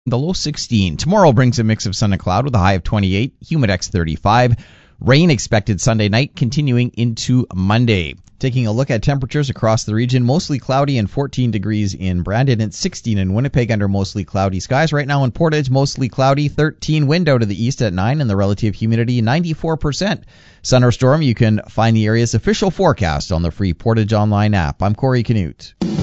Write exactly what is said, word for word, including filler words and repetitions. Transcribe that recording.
The low sixteen. Tomorrow brings a mix of sun and cloud with a high of twenty-eight, humidex thirty-five. Rain expected Sunday night, continuing into Monday. Taking a look at temperatures across the region, mostly cloudy and fourteen degrees in Brandon and sixteen in Winnipeg under mostly cloudy skies. Right now in Portage, mostly cloudy, thirteen, wind out of the east at nine, and the relative humidity ninety-four percent. Sun or storm, you can find the area's official forecast on the free Portage Online app. I'm Corey Canute.